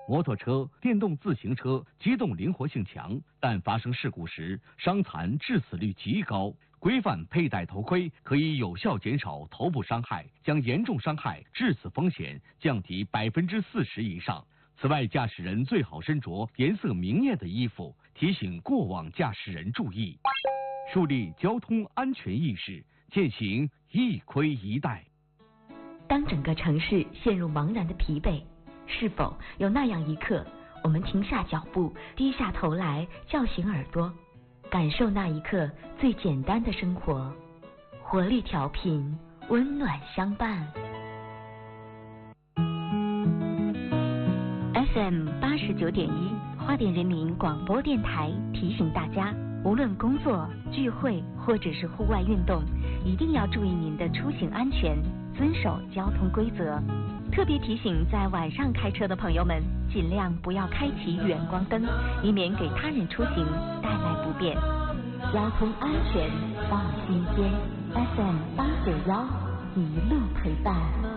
摩托车、电动自行车机动灵活性强，但发生事故时伤残致死率极高。规范佩戴头盔可以有效减少头部伤害，将严重伤害致死风险降低40%以上。此外，驾驶人最好身着颜色明艳的衣服，提醒过往驾驶人注意，树立交通安全意识，践行一盔一带。 当整个城市陷入茫然的疲惫，是否有那样一刻，我们停下脚步，低下头来，叫醒耳朵，感受那一刻最简单的生活，活力调频，温暖相伴。FM 89.1，花莲人民广播电台提醒大家，无论工作、聚会或者是户外运动，一定要注意您的出行安全，遵守交通规则。特别提醒在晚上开车的朋友们，尽量不要开启远光灯，以免给他人出行带来不便。交通安全放心间 ，FM 891一路陪伴。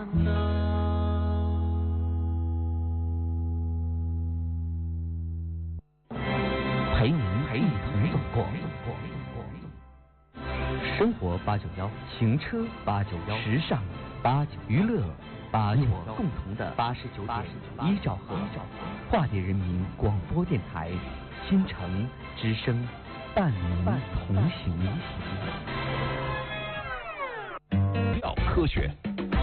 陪您一同走过。生活891，行车891，时尚891，娱乐891，共同的89.1兆赫，花莲人民广播电台，新城之声，伴您同行。 要科学。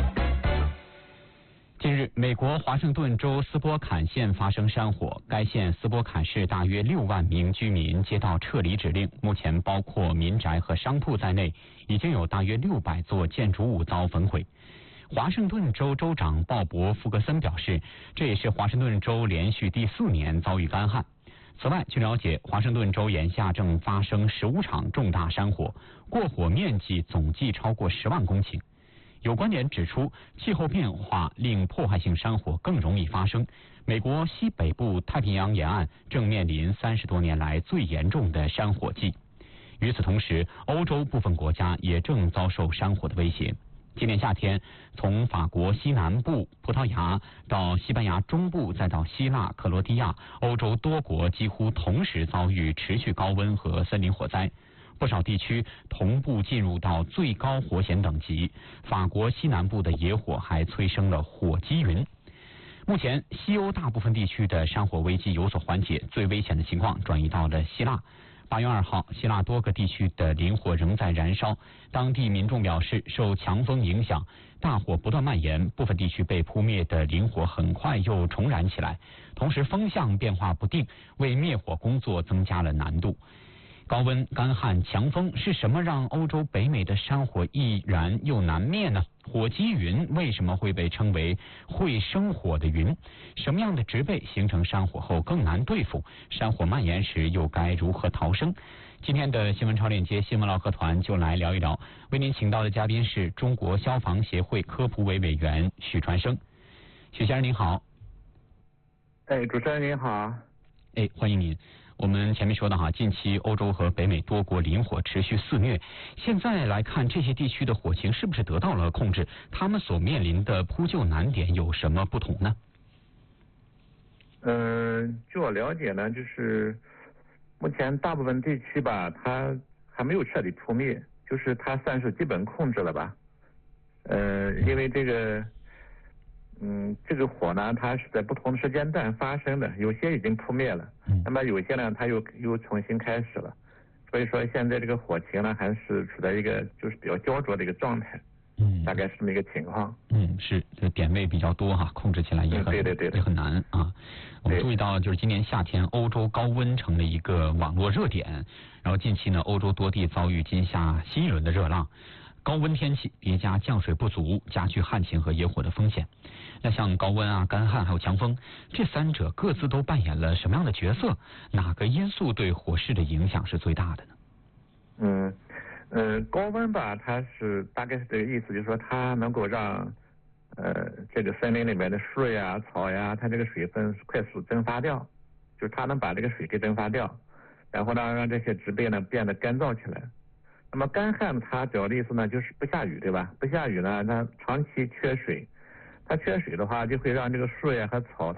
近日，美国华盛顿州斯波坎县发生山火，该县斯波坎市大约6万名居民接到撤离指令，目前包括民宅和商铺在内，已经有大约600座建筑物遭焚毁。华盛顿州州长鲍勃·福格森表示，这也是华盛顿州连续第4年遭遇干旱。此外，据了解，华盛顿州眼下正发生15场重大山火，过火面积总计超过10万公顷。有观点指出，气候变化令破坏性山火更容易发生。美国西北部太平洋沿岸正面临30多年来最严重的山火季。与此同时，欧洲部分国家也正遭受山火的威胁。今年夏天，从法国西南部、葡萄牙到西班牙中部，再到希腊、克罗地亚，欧洲多国几乎同时遭遇持续高温和森林火灾。不少地区同步进入到最高火险等级，法国西南部的野火还催生了火积云。目前，西欧大部分地区的山火危机有所缓解，最危险的情况转移到了希腊。8月2号，希腊多个地区的林火仍在燃烧，当地民众表示，受强风影响，大火不断蔓延，部分地区被扑灭的林火很快又重燃起来，同时风向变化不定，为灭火工作增加了难度。高温、干旱、强风是什么让欧洲、北美的山火易燃又难灭呢？火积云为什么会被称为会生火的云？什么样的植被形成山火后更难对付？山火蔓延时又该如何逃生？今天的新闻超链接新闻唠嗑团就来聊一聊，为您请到的嘉宾是中国消防协会科普委委员许传生。许先生您好。 主持人您好。 欢迎您。我们前面说到近期欧洲和北美多国林火持续肆虐，现在来看这些地区的火情是不是得到了控制？他们所面临的扑救难点有什么不同呢？ 据我了解呢，就是目前大部分地区吧，它还没有彻底扑灭，就是它算是基本控制了吧。因为这个火呢，它是在不同的时间段发生的，有些已经扑灭了，那么有些呢，它又重新开始了，所以说现在这个火情呢，还是处在一个就是比较焦灼的一个状态，大概是这么一个情况。 是，这点位比较多控制起来也很也很难啊。我们注意到，就是今年夏天欧洲高温成了一个网络热点，然后近期呢，欧洲多地遭遇今夏新一轮的热浪。高温天气叠加降水不足，加剧旱情和野火的风险。那像高温干旱还有强风，这三者各自都扮演了什么样的角色？哪个因素对火势的影响是最大的呢？ 高温吧，它是大概是这个意思，就是说它能够让这个森林里面的树呀、草呀，它这个水分快速蒸发掉，就是它能把这个水给蒸发掉，然后呢让这些植被呢变得干燥起来。那么干旱它主要的意思呢就是不下雨，对吧？不下雨呢，它长期缺水，它缺水的话就会让这个树呀和草